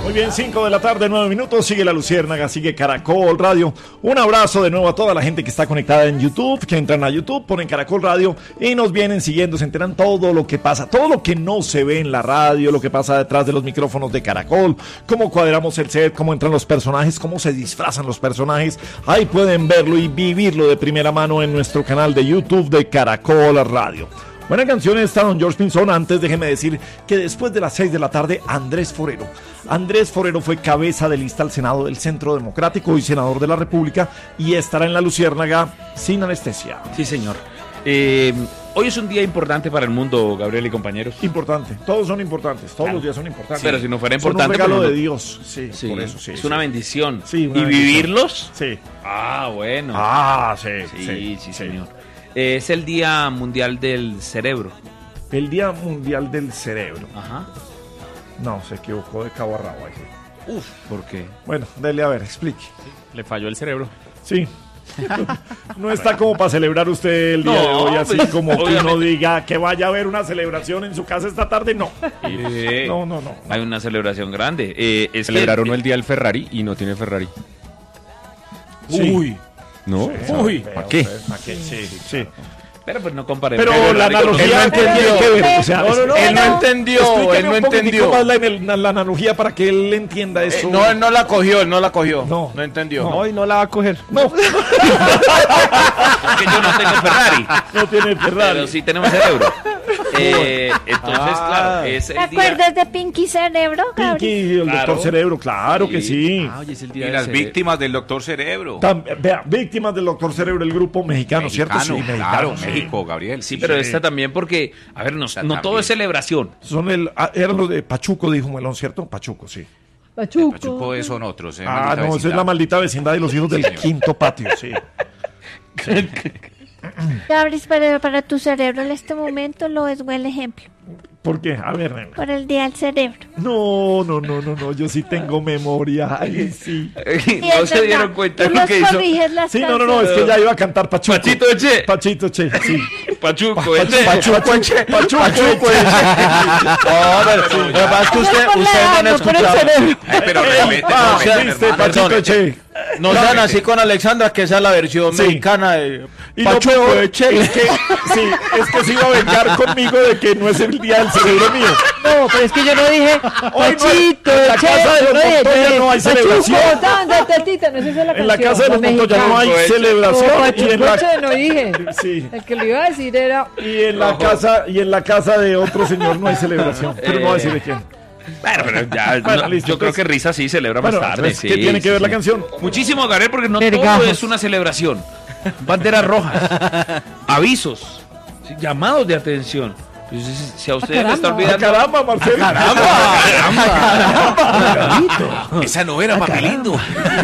Muy bien, 5 de la tarde, 9 minutos, sigue La Luciérnaga, sigue Caracol Radio. Un abrazo de nuevo a toda la gente que está conectada en YouTube, que entran a YouTube, ponen Caracol Radio y nos vienen siguiendo, se enteran todo lo que pasa, todo lo que no se ve en la radio, lo que pasa detrás de los micrófonos de Caracol, cómo cuadramos el set, cómo entran los personajes, cómo se disfrazan los personajes. Ahí pueden verlo y vivirlo de primera mano en nuestro canal de YouTube de Caracol Radio. Buena canción esta, don George Pinzón. Antes déjeme decir que después de las 6 de la tarde, Andrés Forero fue cabeza de lista al Senado del Centro Democrático y senador de la República y estará en La Luciérnaga sin anestesia. Sí, señor. Hoy es un día importante para el mundo, Gabriel y compañeros. Importante, todos son importantes, todos los días son importantes. Pero si no fuera importante... Son un regalo pues, de Dios, sí, por eso, sí. Es sí. una bendición. Sí, una ¿Y bendición. vivirlos? Sí. Ah, bueno. Sí, señor. Es el Día Mundial del Cerebro. El Día Mundial del Cerebro. Ajá. No, se equivocó de cabo a rabo ahí. Uf, ¿por qué? Bueno, dele a ver, explique. Le falló el cerebro. Sí. No está como para celebrar usted el día de hoy, así pues, como que uno obviamente. diga que vaya a haber una celebración en su casa esta tarde, no. No. Hay una celebración grande. Celebraron el día del Ferrari y no tiene Ferrari. Sí. Uy. ¿No? Sí, Uy. feo, ¿Para qué? feo, ¿para qué? Sí. Pero pues no comparemos. Pero la analogía él no tiene entendió. que ver, o sea, Él no entendió, explíqueme él no un poquitico entendió. más la analogía para que él entienda eso. No, él no la cogió. No. No entendió. No, y no la va a coger. No. Porque yo no tengo Ferrari. No tiene Ferrari. Pero sí tenemos cerebro. Entonces, claro, es ¿Te el día... acuerdas de Pinky Cerebro, Gabriel? Pinky, el Claro. doctor Cerebro, claro que sí. Hoy es el Y día las del cerebro. víctimas del doctor Cerebro. Vea, víctimas del doctor Cerebro, el grupo mexicano, ¿cierto? Sí, claro, mexicano, sí. México, Gabriel. Sí, pero esta también porque, a ver, no todo también. es celebración. Eran los de Pachuco, dijo Melón, ¿cierto? Pachuco, sí. Pachuco son otros. Ah, no, esa es la maldita vecindad de los hijos del quinto patio, sí. Gabriel, pero para tu cerebro en este momento lo es buen ejemplo. ¿Por qué? A ver, nena. Por el día del cerebro. No, yo sí tengo memoria. Ay, sí. No se dieron cuenta Tú de lo los que hizo. corriges las Sí, no, canciones. es que ya iba a cantar Pachuco. Pachito Eche. Pachito Che, sí. Pachuco, Pachuco Che. Pachuco Che. No, pero lo que pasa es que Eso es por la usted no edad, han no por el escuchado. cerebro. Pero realmente, Viste, Pachito Che. No sean así con Alexandra, que esa es la versión Sí. mexicana de Y lo Pachuco peor de Che. es que, sí, es que se iba a vengar conmigo de que no es el día del cerebro mío. No, pero es que yo no dije Pachito, en la casa de los Montoya no hay celebración. En la casa de los Montoya no hay celebración. Y en la, no dije. sí, El que lo iba a decir era... y en la casa de otro señor no hay celebración. Pero no voy a decir de quién. Bueno, pero ya, Bueno, no, listo, yo creo entonces- que Risa sí celebra Bueno, más tarde. entonces, Sí, ¿qué tiene que ver la sí. canción? Muchísimo, Gabriel, porque no Vergajos. todo es una celebración. Banderas rojas, avisos, sí, llamados de atención. Pues, si a ustedes les está ¡Ah, olvidando... caramba, Marcelo! Esa no era papi lindo.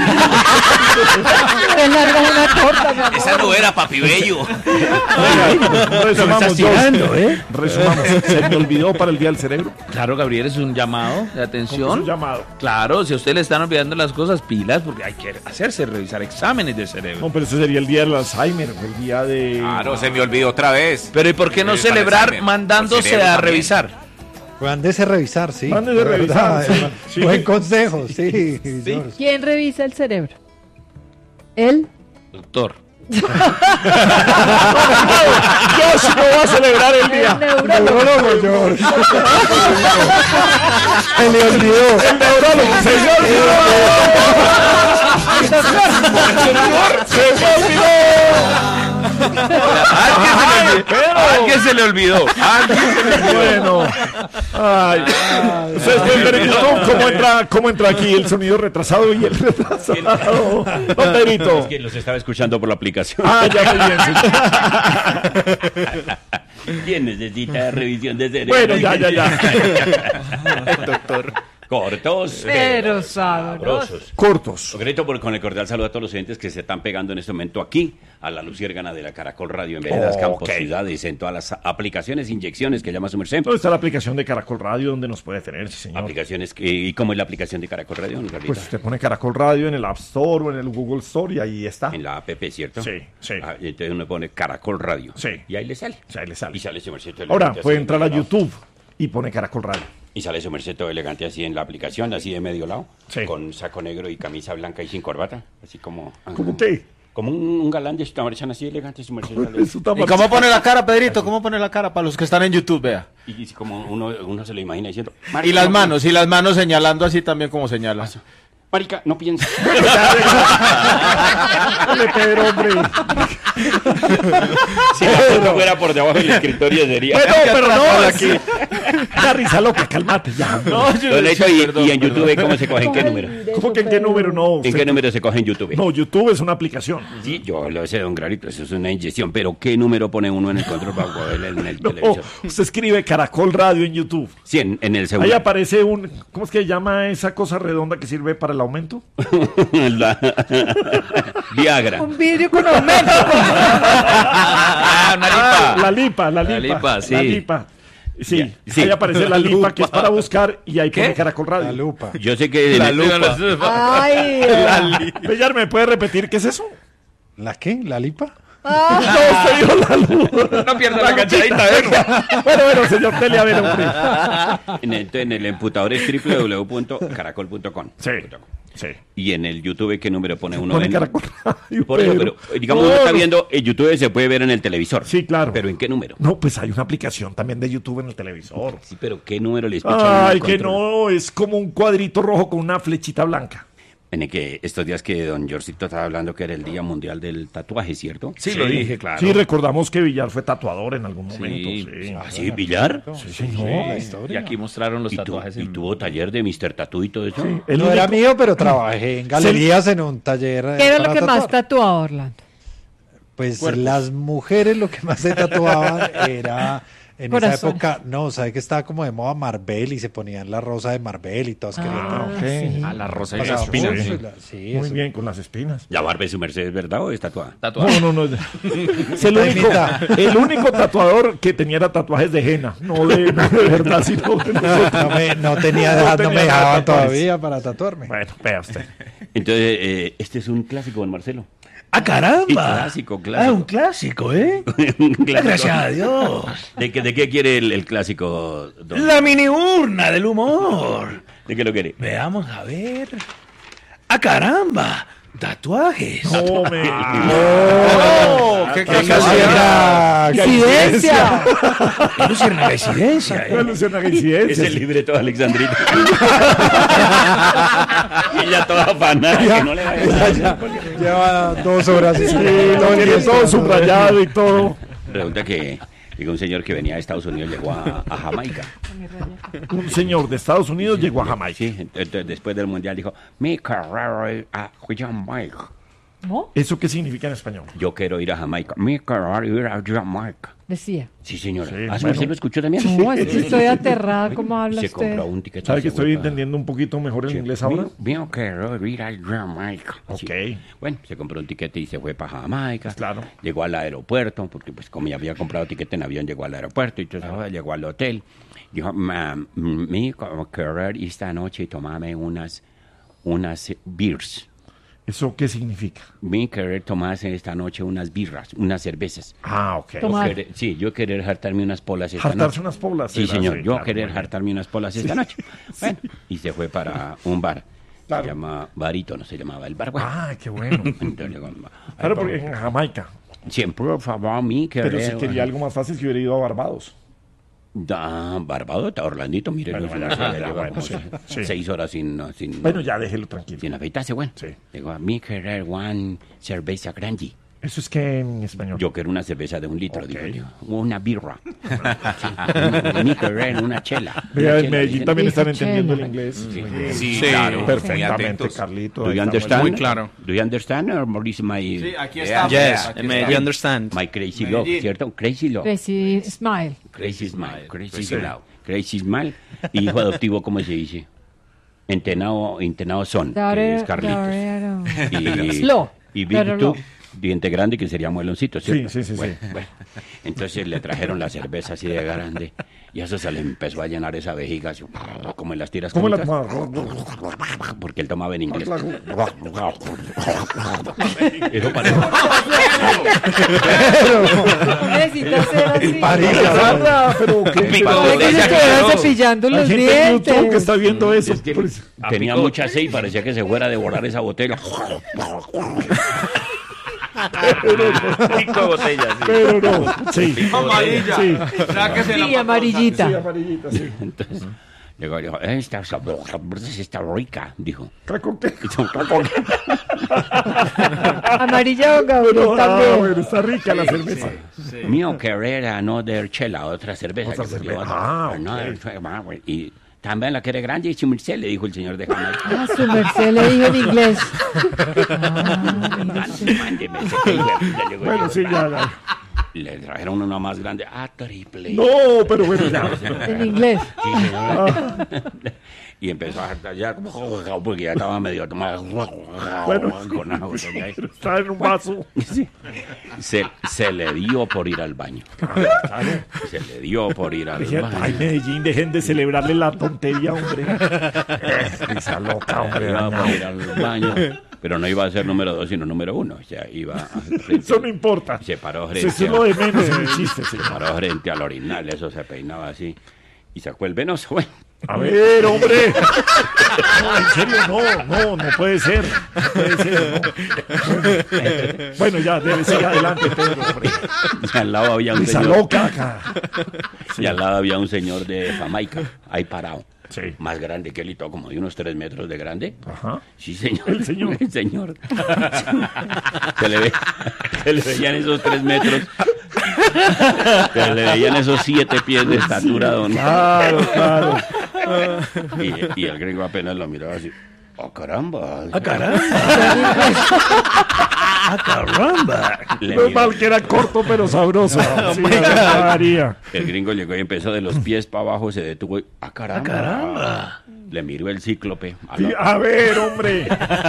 Es larga una torta, mi amor. Esa no era papi bello. Resumamos, tirando, resumamos. ¿Se me olvidó para el día del cerebro? Claro, Gabriel, es un llamado de Es atención. un llamado. Claro, si a ustedes le están olvidando las cosas, pilas, porque hay que hacerse revisar exámenes de cerebro. No, pero ese sería el día del Alzheimer, el día de... Claro, se me olvidó otra vez. Pero ¿y por qué no Para el celebrar examen. mandándose Cerebro a también. revisar? Mándese a revisar, sí. Mándese a de revisar, verdad, sí. Sí. Buen consejo, sí. George. ¿Quién revisa el cerebro? ¿Él? Doctor. Yo sí no voy a celebrar el día. El neurólogo. Neurólogo, George. Se le olvidó. El neurólogo, señor. Se me olvidó. ¿Alguien se le olvidó? Bueno. Ay. Ustedes pueden ver en YouTube cómo entra aquí el sonido retrasado y el retrasado. No, Pedrito. Es que los estaba escuchando por la aplicación. Ah, ya muy bien. Sí. ¿Quién necesita revisión de cerebro? Bueno, ya. Doctor. Cortos. Pero sabrosos. Sabrosos. Cortos. Concreto con el cordial saludo a todos los oyentes que se están pegando en este momento aquí a la Luciérnaga de la Caracol Radio en Veredas, Campos, Ciudades, en todas las aplicaciones, inyecciones que llama su merced. ¿Dónde está la aplicación de Caracol Radio donde nos puede tener, sí, señor? Aplicaciones ¿y cómo es la aplicación de Caracol Radio, don Gabriel? Pues usted pone Caracol Radio en el App Store o en el Google Store y ahí está. En la app, ¿cierto? Sí, sí. Ah, y entonces uno pone Caracol Radio. Sí. Y ahí le sale. O sea, ahí le sale. Y sale su merced. Ahora puede entrar a YouTube y pone Caracol Radio. Y sale su merced todo elegante así en la aplicación, así de medio lado, Sí. con saco negro y camisa blanca y sin corbata, así como... ¿Cómo qué? Como un galán de esta versión así elegante, su merced. sale. Eso está ¿Y cómo pone la cara, Pedrito? ¿Cómo pone la cara para los que están en YouTube, vea? Y como uno se lo imagina diciendo... Y las manos señalando así también como señala. Marica, no piensa. Dale, Pedro, hombre. Si la foto fuera por debajo del escritorio sería... Bueno, pero no, aquí. La risa loca, cálmate ya. Don Neto, y en YouTube, ¿cómo se coge? ¿En qué número? ¿Cómo que en qué número no? ¿En Usted- qué número se coge en YouTube? No, YouTube es una aplicación. Sí, yo lo sé, don Clarito, eso es una inyección, pero ¿qué número pone uno en el control para cogerle en el No, televisor? usted escribe Caracol Radio en YouTube. Sí, en el Ahí celular. aparece un... ¿Cómo es que se llama esa cosa redonda que sirve para el aumento? La- Viagra. Un vidrio con aumento. Ah, una lipa. La lipa, la lipa. lipa, sí. La lipa. Sí, Ya, sí. ahí aparece la lipa que es para buscar y ahí pone ¿Qué? Caracol Radio. La lupa. Yo sé que... La en- lupa. Ay. Bellar, ¿me puede repetir qué es eso? ¿La qué? ¿La lipa? No, usted dijo la luz. No pierda la cachadita, Bueno, señor Tele, a ver, hombre. en el emputador es www.caracol.com. Sí, sí. Y en el YouTube, ¿qué número pone uno? Pone en- Caracol Radio. Por eso, pero digamos, No, uno está no. viendo, el YouTube se puede ver en el televisor. Sí, claro. ¿Pero en qué número? No, pues hay una aplicación también de YouTube en el televisor. Sí, pero ¿qué número le escucha? Ay, que no, es como un cuadrito rojo con una flechita blanca. En el que estos días que don Jorcito estaba hablando que era el Día Mundial del Tatuaje, ¿cierto? Sí, lo dije, claro. Sí, recordamos que Villar fue tatuador en algún momento. Sí. Sí, ¿Ah, sí, Villar? Sí, señor. La Y historia. aquí mostraron los ¿Y, tatuajes. y tuvo taller de Mr. Tattoo y todo eso? El No era único- mío, pero trabajé en galerías en un taller. ¿Qué era lo para que más tatuar. tatuaba Orlando? Pues las mujeres lo que más se tatuaban era en Corazones. esa época, no, sabe que estaba como de moda Marvel y se ponían la rosa de Marvel y todas querían. ok. A la rosa y pasaba las espinas. mucho sí. y la- sí, Muy eso. bien, con las espinas. ¿La barba de su merced es verdad o es tatuada? Tatuaje. No, no, no. Es el único tatuador que tenía era tatuajes de henna. No de verdad, sino de nosotros. No tenía edad, no tenía me dejaban tatuajes. todavía para tatuarme. Bueno, vea usted. Entonces, este es un clásico, don Marcelo. ¡Ah, Sí, caramba! clásico, clásico. Ah, un clásico, ¿eh? Un clásico. Gracias a Dios. ¿De qué quiere el clásico, don? La mini urna del humor. ¿De qué lo quiere? Veamos, a ver. ¡Ah, caramba! Tatuajes. No, me. ¿Qué casualidad! ¡Coincidencia! Es luciérnaga coincidencia, No, Luciana, ¿qué incidencia? Es el libreto de Alexandrita. Ella toda afanada, que no le vaya a Ya lleva 2 horas. Sí, lo tiene todo subrayado y todo. Resulta que llegó un señor que venía de Estados Unidos, llegó a Jamaica. Un señor de Estados Unidos llegó a Jamaica. Sí, entonces después del mundial dijo, mi carrera es a Jamaica. ¿No? ¿Eso qué significa en español? Yo quiero ir a Jamaica. Mi carrera es ir a Jamaica. Decía. Sí, señora. Sí, ¿Ah, bueno. ¿usted lo escuchó también? No, es que estoy aterrada. ¿Cómo habla Se usted? compró un ticket. ¿Sabe que y se fue estoy para- entendiendo un poquito mejor el Sí, inglés ahora? Mío quiero ir a Jamaica. Ok. Sí. Bueno, se compró un tiquete y se fue para Jamaica. Claro. Llegó al aeropuerto, porque pues como ya había comprado tiquete en avión, llegó al aeropuerto y entonces llegó al hotel. Dijo, mi querer esta noche tomarme unas beers. ¿Eso qué significa? Mi querer tomarse esta noche unas birras, unas cervezas. Ah, ok. Toma. Yo querer hartarme unas polas esta Hartarse noche. unas poblas. Sí, señor, yo claro, querer muy bien. hartarme unas polas esta noche. Bueno, y se fue para un bar. Claro. Se llama Barítono, se llamaba el bar. Bueno. Ah, qué bueno. Entonces, llegó, Claro, porque en Jamaica. siempre, por favor, mi querer. Pero si quería algo más fácil, que hubiera ido a Barbados. Barbados, Orlandito, mire, Bueno, no, ya, no, ya, lleva bueno, como sí, sí. 6 horas sin Bueno, ya déjelo tranquilo. sin afeitarse, bueno. Sí. Digo, mi querer one cerveza grande. Eso es que en español. Yo quiero una cerveza de 1 litro, Ok. digo yo. Una birra. Mi querer, una chela. Vea, Una en chela, Medellín dicen. también están Dice entendiendo el chela. inglés. Muy bien. Sí, Sí, claro. muy Perfectamente, atentos. Carlito. Do ahí you está understand? Muy claro. Do you understand or is my, Sí, aquí Yeah. está. Yes, Aquí may está. you understand. my crazy love, Medellín. ¿cierto? Crazy love. Crazy Smile. Crazy smile. Crazy smile. Crazy smile. Y hijo adoptivo, ¿cómo se dice? Entenado son, que es Carlitos. Y, Slow. y Pero Víctor, diente grande que sería mueloncito, ¿cierto? Sí. Bueno. Entonces le trajeron la cerveza así de grande y eso se le empezó a llenar esa vejiga, así, como en las tiras ¿Cómo la cómicas, tomaba? porque él tomaba en inglés. Eso parece... Necesita ser así. Sandra, pero ¿qué? Pico Como de que se botella, estuviera que no. cepillando Hay los gente en YouTube que dientes. está viendo eso. Es que Por eso. tenía mucha sed y parecía que se fuera a devorar esa botella. Pico de botella, sí. Pero no, sí. Amarilla. Sí. Sí, amarillita. Sí, amarillita, sí. Entonces, llegó y dijo, esta está rica, dijo. ¿Qué? Amarilla o Gabriel Pero, también. bueno, está rica la cerveza. Mío querer another chela, otra cerveza. Otra que cerveza. llevó, Ah, another chela, güey. Y también la quiere grande y su merced, le dijo el señor de Jamaica. Ah, su merced le dijo en inglés. Mándeme ese que ya llegó, Bueno, llegó. sí, ya. Le trajeron una más grande, triple. No, pero bueno, ya. En inglés. Sí, señor. Y empezó a hartar ya, porque ya estaba medio tomado. Bueno, Con agua, ya. está en un vaso. Sí. Se le dio por ir al baño. Se le dio por ir al Ay, baño. Medellín, dejen de celebrarle la tontería, hombre. Esa loca, hombre. Iba a ir al baño, pero no iba a ser número 2, sino número 1. O sea, iba Eso no importa. se paró Eso frente es lo de menos en el chiste, sí. se paró frente al orinal, eso se peinaba así y sacó el venoso. Bueno, A ver, hombre. No, en serio, no puede ser. No puede ser, no. Bueno, ya, debe seguir adelante, Pedro, hombre. y al lado había un Esa señor, loca acá. y al lado había un señor de Jamaica, ahí parado. Sí. Más grande que él y todo, como de unos 3 metros de grande. Ajá. Sí, señor. El señor. El señor. Se le veían esos 3 metros. Se le veían esos 7 pies de estatura, don. Claro. Y el gringo apenas lo miraba así. ¡Oh, caramba! caramba! Le No es miró. mal que era corto, pero sabroso. Sí, María. El gringo llegó y empezó de los pies para abajo, se detuvo y... ¡Ah, caramba! Le miró el cíclope. Sí, a ver, hombre.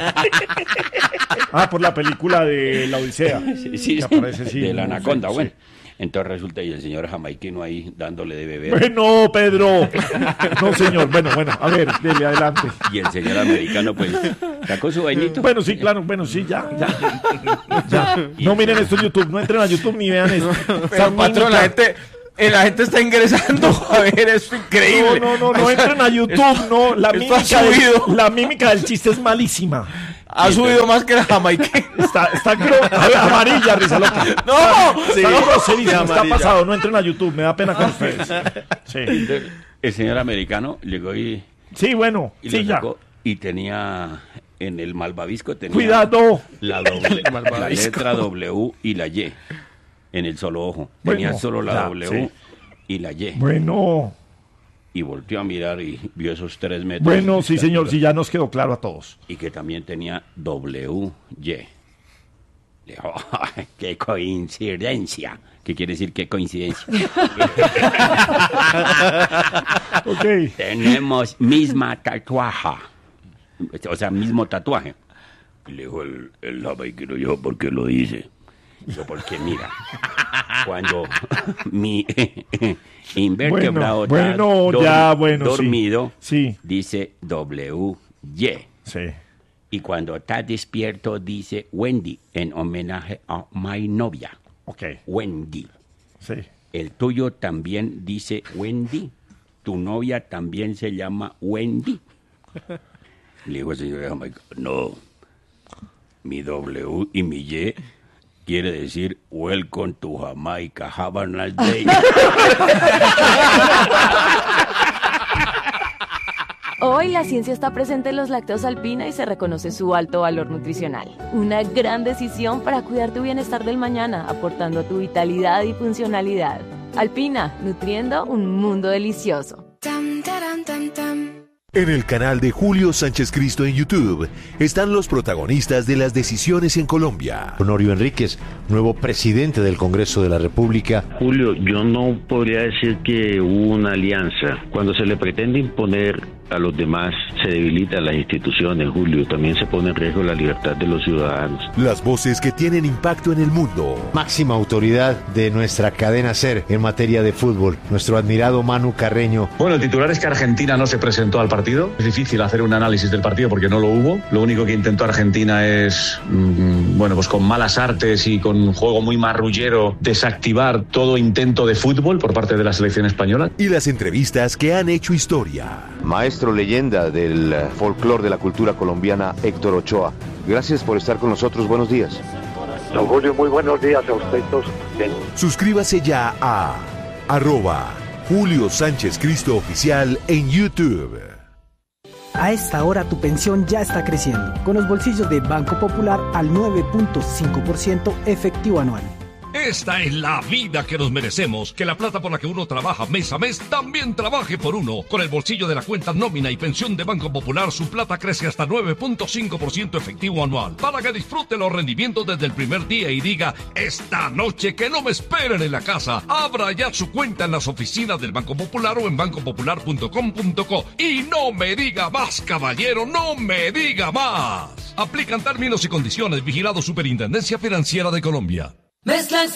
Por la película de La Odisea. Sí, Que aparece, sí, de la no, anaconda, sí, bueno. sí. Entonces resulta y el señor jamaiquino ahí dándole de beber. Bueno, Pedro. No, señor. Bueno, a ver, dele adelante. Y el señor americano pues sacó su vainito. Bueno, sí, claro. Bueno, sí, ya. No miren esto en YouTube. No entren a YouTube ni vean esto. Pero, patrón, la gente está ingresando a ver, es increíble. No entren a YouTube. No, Esto ha subido. la mímica del chiste es malísima. Ha subido más que la jamaiquina. Está amarilla, risa loca. ¡No! Está groserísimo, está amarilla. pasado. No entren a YouTube. Me da pena con ustedes. Sí. El señor americano llegó y Sí, bueno. lo Sí, ya. sacó y tenía en el malvavisco tenía Cuidado. la letra W y la Y en el solo ojo. Tenía Bueno, solo la ya, W sí. y la Y. Bueno. Y volteó a mirar y vio esos 3 metros. Bueno, sí, señor. Sí, ya nos quedó claro a todos. Y que también tenía WY. Le dijo, "Ay, qué coincidencia. ¿Qué quiere decir qué coincidencia? Ok. Tenemos misma tatuaje. O sea, mismo tatuaje. Y le dijo el jamaiquino, yo, ¿por qué lo dice? Yo, porque mira, cuando mi invertebrado Bueno, está ya, bueno, sí. dormido, Sí. dice WY. Sí. Y cuando está despierto dice Wendy, en homenaje a mi novia, Ok. Wendy. Sí. El tuyo también dice Wendy. Tu novia también se llama Wendy. Le dijo el señor de Jamaica, no. Mi W y mi Y quiere decir Welcome to Jamaica, have a nice day. Hoy la ciencia está presente en los lácteos Alpina y se reconoce su alto valor nutricional. Una gran decisión para cuidar tu bienestar del mañana, aportando a tu vitalidad y funcionalidad. Alpina, nutriendo un mundo delicioso. En el canal de Julio Sánchez Cristo en YouTube están los protagonistas de las decisiones en Colombia. Honorio Enríquez, nuevo presidente del Congreso de la República. Julio, yo no podría decir que hubo una alianza. Cuando se le pretende imponer a los demás, se debilitan las instituciones, Julio. También se pone en riesgo la libertad de los ciudadanos. Las voces que tienen impacto en el mundo. Máxima autoridad de nuestra cadena SER en materia de fútbol, nuestro admirado Manu Carreño. Bueno, el titular es que Argentina no se presentó al partido. Es difícil hacer un análisis del partido porque no lo hubo. Lo único que intentó Argentina es, pues con malas artes y con un juego muy marrullero, desactivar todo intento de fútbol por parte de la selección española. Y las entrevistas que han hecho historia. Maestro leyenda del folclore de la cultura colombiana, Héctor Ochoa. Gracias por estar con nosotros. Buenos días. Don Julio, muy buenos días a usted todos. Suscríbase ya a @Julio Sánchez Cristo Oficial en YouTube. A esta hora tu pensión ya está creciendo, con los bolsillos de Banco Popular al 9.5% efectivo anual. Esta es la vida que nos merecemos, que la plata por la que uno trabaja mes a mes también trabaje por uno. Con el bolsillo de la cuenta nómina y pensión de Banco Popular, su plata crece hasta 9.5% efectivo anual, para que disfrute los rendimientos desde el primer día y diga, esta noche que no me esperen en la casa. Abra ya su cuenta en las oficinas del Banco Popular o en bancopopular.com.co. Y no me diga más, caballero, no me diga más. Aplican términos y condiciones. Vigilado Superintendencia Financiera de Colombia.